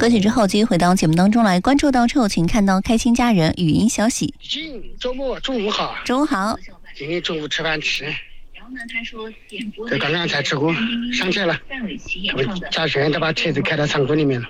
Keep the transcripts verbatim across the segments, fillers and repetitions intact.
歌曲之后，继续回到节目当中来，关注到之后，请看到开心家人语音消息。 周末中午好， 中午好。 今天中午吃饭吃，对，刚刚才吃过，上车了。他们驾驶员都把车子开到仓库里面了。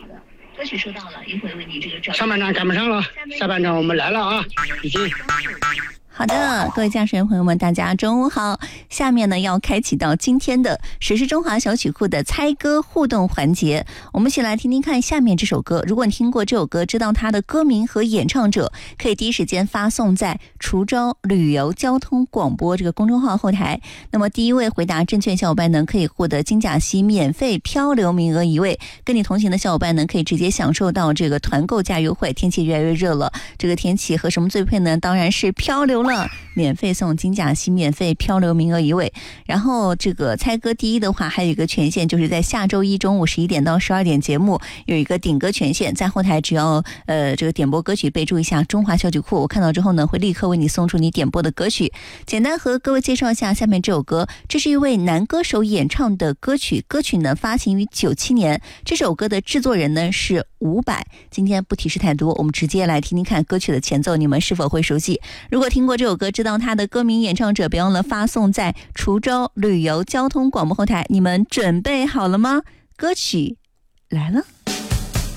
上半场赶不上了，下半场我们来了啊，已经。 好的，各位驾驶员朋友们，大家中午好。下面呢要开启到今天的时事中华小曲库的猜歌互动环节，我们一起来听听看下面这首歌。如果你听过这首歌，知道它的歌名和演唱者，可以第一时间发送在滁州旅游交通广播这个公众号后台。那么第一位回答正确小伙伴呢，可以获得金甲溪免费漂流名额一位。跟你同行的小伙伴呢，可以直接享受到这个团购价优惠。天气越来越热了，这个天气和什么最配呢？当然是漂流了。免费送金甲溪免费漂流名额一位。然后这个猜歌第一的话，还有一个权限，就是在下周一中午十一点到十二点节目有一个顶歌权限，在后台只要呃这个点播歌曲备注一下中华小曲库，我看到之后呢会立刻为你送出你点播的歌曲。简单和各位介绍一下下面这首歌，这是一位男歌手演唱的歌曲，歌曲呢发行于九七年，这首歌的制作人呢是伍佰。今天不提示太多，我们直接来听听看歌曲的前奏，你们是否会熟悉？如果听过这首歌，知道他的歌名演唱者，别忘了发送在滁州旅游交通广播后台。你们准备好了吗？歌曲来了。